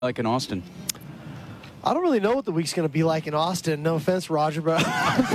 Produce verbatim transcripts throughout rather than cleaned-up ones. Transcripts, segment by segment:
like in Austin? I don't really know what the week's going to be like in Austin. No offense, Roger, but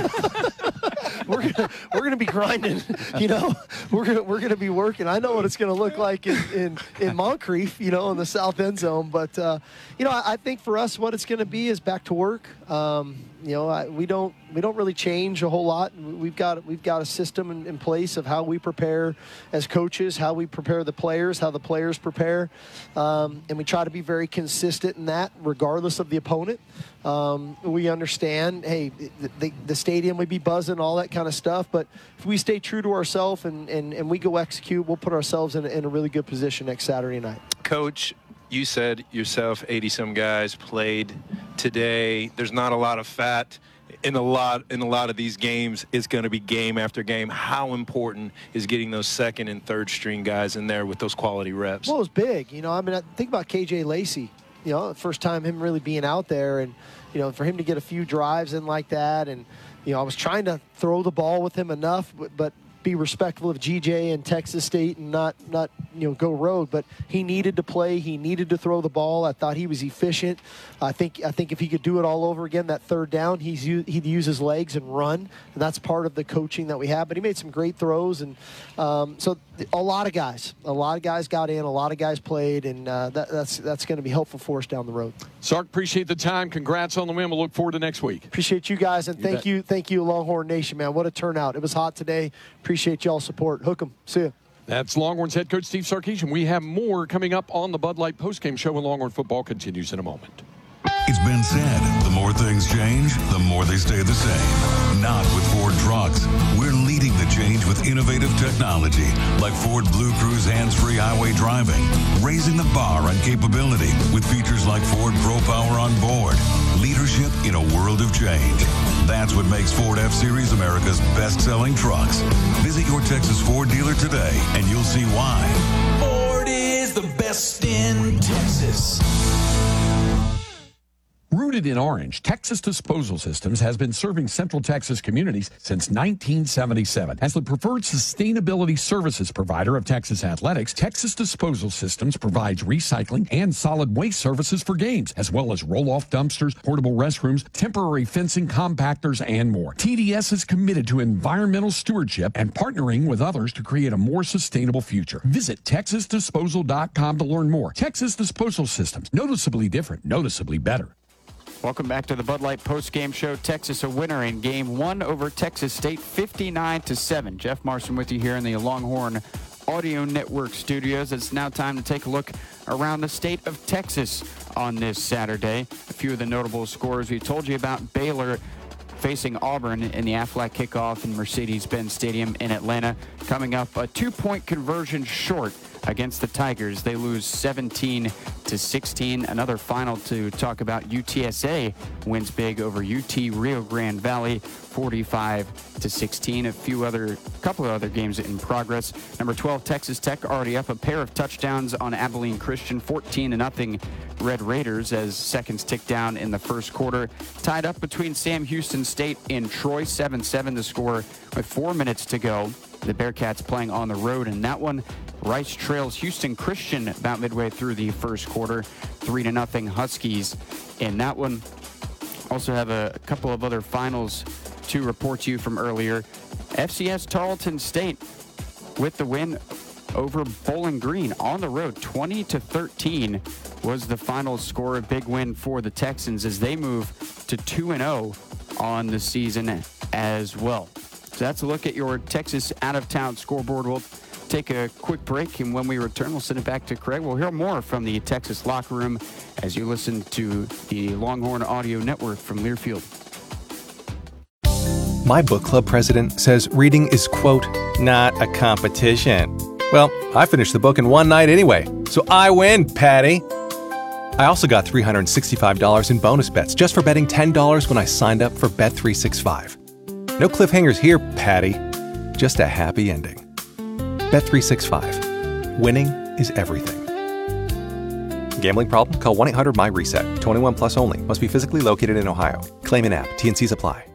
we're gonna, we're going to be grinding. You know, we're going we're going to be working. I know what it's going to look like in, in, in Moncrief, you know, in the south end zone. But uh, you know, I, I think for us, what it's going to be is back to work. Um, you know, I, we don't we don't really change a whole lot. We've got we've got a system in, in place of how we prepare as coaches, how we prepare the players, how the players prepare, um, and we try to be very consistent in that, regardless of the opponent. Um, we understand, hey, the, the, the stadium would be buzzing, all that kind of stuff, but if we stay true to ourselves and, and, and we go execute, we'll put ourselves in a, in a really good position next Saturday night. Coach, you said yourself eighty-some guys played today. There's not a lot of fat in a lot in a lot of these games. It's going to be game after game. How important is getting those second and third string guys in there with those quality reps? Well, it was big. You know, I mean, I think about K J Lacey. You know, first time him really being out there, and you know, for him to get a few drives in like that, and you know, I was trying to throw the ball with him enough, but, but be respectful of G J and Texas State and not not you know go road. But he needed to play. He needed to throw the ball. I thought he was efficient. I think I think if he could do it all over again, that third down, he's he'd use his legs and run, and that's part of the coaching that we have. But he made some great throws, and um, so a lot of guys, a lot of guys got in, a lot of guys played, and uh, that, that's that's going to be helpful for us down the road. Sark, appreciate the time. Congrats on the win. We'll look forward to next week. Appreciate you guys, and You thank bet. you, thank you, Longhorn Nation, man. What a turnout! It was hot today. Appreciate y'all's support. Hook 'em. See ya. That's Longhorns head coach Steve Sarkisian. We have more coming up on the Bud Light postgame show when Longhorn football continues in a moment. It's been said, the more things change, the more they stay the same. Not with Ford Trucks. We're leading the change with innovative technology like Ford Blue Cruise hands-free highway driving, raising the bar on capability with features like Ford Pro Power on board. Leadership in a world of change. That's what makes Ford F-Series America's best-selling trucks. Visit your Texas Ford dealer today, and you'll see why. Ford is the best in Texas. Rooted in orange, Texas Disposal Systems has been serving Central Texas communities since nineteen seventy-seven. As the preferred sustainability services provider of Texas athletics, Texas Disposal Systems provides recycling and solid waste services for games, as well as roll-off dumpsters, portable restrooms, temporary fencing, compactors, and more. T D S is committed to environmental stewardship and partnering with others to create a more sustainable future. Visit texas disposal dot com to learn more. Texas Disposal Systems, noticeably different, noticeably better. Welcome back to the Bud Light postgame show. Texas a winner in game one over Texas State, fifty-nine to seven. Jeff Marson with you here in the Longhorn Audio Network studios. It's now time to take a look around the state of Texas on this Saturday. A few of the notable scores we told you about: Baylor facing Auburn in the Aflac kickoff in Mercedes-Benz Stadium in Atlanta. Coming up, a two-point conversion short against the Tigers. They lose seventeen to sixteen. Another final to talk about: U T S A wins big over U T Rio Grande Valley, forty-five to sixteen. A few other, couple of other games in progress. Number twelve, Texas Tech already up a pair of touchdowns on Abilene Christian, fourteen to nothing Red Raiders as seconds tick down in the first quarter. Tied up between Sam Houston State and Troy, seven seven the score with four minutes to go. The Bearcats playing on the road in that one. Rice trails Houston Christian about midway through the first quarter, three to nothing Huskies in that one. Also have a couple of other finals to report to you from earlier. F C S Tarleton State with the win over Bowling Green on the road, twenty to thirteen was the final score. A big win for the Texans as they move to two and oh on the season as well. So that's a look at your Texas out-of-town scoreboard. We'll take a quick break, and when we return, we'll send it back to Craig. We'll hear more from the Texas locker room as you listen to the Longhorn Audio Network from Learfield. My book club president says reading is, quote, not a competition. Well, I finished the book in one night anyway, so I win, Patty. I also got three hundred sixty-five dollars in bonus bets just for betting ten dollars when I signed up for Bet three sixty-five. No cliffhangers here, Patty. Just a happy ending. Bet three sixty-five. Winning is everything. Gambling problem? Call one eight hundred M Y RESET. twenty-one plus only. Must be physically located in Ohio. Claim in app. T and C's apply.